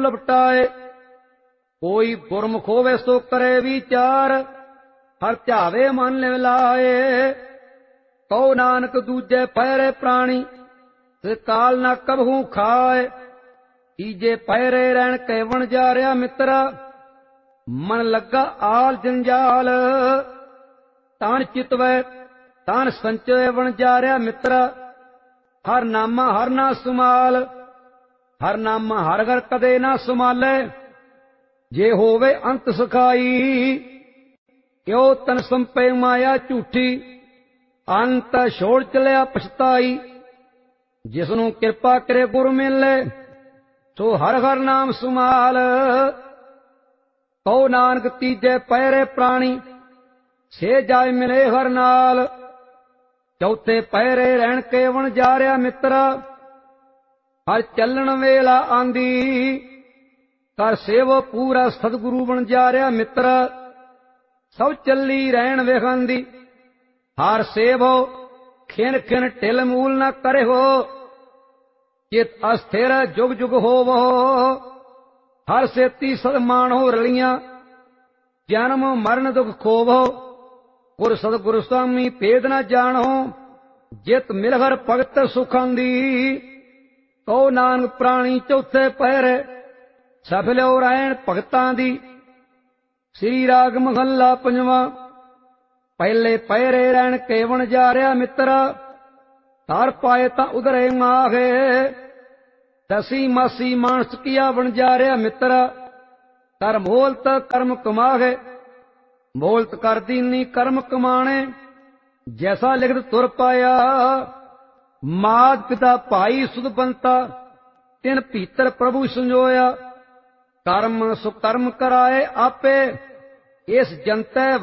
ਲਪਟਾਏ। ਕੋਈ ਗੁਰਮੁਖ ਹੋਵੇ ਸੋ ਕਰੇ ਵਿਚਾਰ, ਹਰ ਧਿਆਵੇ ਮਨ ਲਿਵ ਲਾਏ। ਕਹੋ ਨਾਨਕ ਦੂਜੇ ਪਹਿਰੇ ਪ੍ਰਾਣੀ, ਤੇ ਕਾਲ ਨਾ ਕਬਹੂ ਖਾਏ। ਤੀਜੇ ਪਹਿਰੇ ਰਹਿਣ ਕੇ ਵਣਜਾਰਿਆ ਮਿੱਤਰਾ, ਮਨ ਲੱਗਾ ਆਲ ਜੰਜਾਲ। ਤਾਨ ਚਿਤਵੈ ਤਾਨ ਸੰਚੈ ਵਣਜਾਰਿਆ ਮਿੱਤਰਾ, ਹਰ ਨਾਮਾ ਹਰ ਨਾ ਸੁਮਾਲ। ਹਰ ਨਾਮਾ ਹਰ ਘਰ ਕਦੇ ਨਾ ਸੁਮਾਲੇ, ਜੇ ਹੋਵੇ ਅੰਤ ਸਖਾਈ। ਕਿਉ ਤਨ ਸੰਪੇ ਮਾਇਆ ਝੂਠੀ, ਅੰਤ ਛੋੜ ਚਲਿਆ ਪਛਤਾਈ। ਜਿਸਨੂੰ ਕਿਰਪਾ ਕਰੇ ਗੁਰ ਮਿਲੇ, ਸੋ ਹਰ ਹਰ ਨਾਮ ਸੁਮਾਲ। ਕਹੋ ਨਾਨਕ ਤੀਜੇ ਪਹਿਰੇ ਪ੍ਰਾਣੀ, ਸੇ ਜਾਇ ਮਿਲੇ ਹਰ ਨਾਲ। ਚੌਥੇ ਪਹਿਰੇ ਰਹਿਣ ਕੇ ਵਣਜਾਰਿਆ ਮਿੱਤਰਾ, ਹਰ ਚੱਲਣ ਵੇਲਾ ਆਂਦੀ। ਕਰ ਸੇਵੋ ਪੂਰਾ ਸਤਿਗੁਰੂ ਵਣਜਾਰਿਆ ਮਿੱਤਰਾ, ਸਭ ਚੱਲੀ ਰਹਿਣ ਵੇਖਾਂਦੀ। ਹਰ ਸੇਵੋ ਖਿਨ ਖਿਨ ਢਿਲ ਮੂਲ ਨਾ ਕਰਿਓ, ਚਿਤ ਅਸਥਿਰ ਜੁਗ ਜੁਗ ਹੋਵੋ। ਹਰ ਸੇਤੀ ਸਦਮਾਨੋ ਰਲੀਆਂ, ਜਨਮ ਮਰਨ ਦੁਖ ਖੋਵੋ। ਗੁਰ ਸਤਿਗੁਰ ਸੁਆਮੀ ਭੇਦ ਨਾ ਜਾਣੋ, ਜਿਤ ਮਿਲ ਹਰ ਭਗਤ ਸੁਖਾਂ ਦੀ। ਕਹੋ ਨਾਨਕ ਪ੍ਰਾਣੀ ਚੌਥੇ ਪਹਿਰੇ, ਸਫਲਿਓ ਰਹਿਣ ਭਗਤਾਂ ਦੀ। ਸ੍ਰੀ ਰਾਗ ਮਹੱਲਾ ਪੰਜਵਾਂ। ਪਹਿਲੇ ਪਹਿਰੇ ਰਹਿਣ ਕੇ ਵਣਜਾਰਿਆ ਮਿੱਤਰਾ, ਧਰ ਪਾਏ ਤਾਂ ਉਧਰੇ ਮਾਹੇ। ਦਸੀ ਮਾਸੀ ਮਾਨਸ ਕੀਆ ਵਣਜਾਰਿਆ ਮਿੱਤਰਾ, ਕਰ ਮੋਲਤ ਕਰਮ ਕਮਾਹੇ। ਮੋਲਤ ਕਰ ਦੀਨੀ ਕਰਮ ਕਮਾਣੇ, ਜੈਸਾ ਲਿਖਤ ਤੁਰ ਪਾਇਆ। ਮਾਤ ਪਿਤਾ ਭਾਈ ਸੁਧ ਬੰਤਾ, ਤਿਨ ਭੀਤਰ ਪ੍ਰਭੂ ਸੰਜੋਇਆ। ਕਰਮ ਸੁਕਰਮ ਕਰਾਏ ਆਪੇ, ਇਸ ਜੰਤੈ